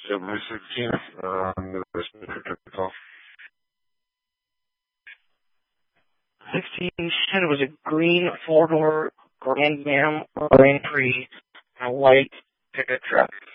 February 16th, this picture took off. 16, it was a green four-door Grand Am Grand Prix and a white pickup truck.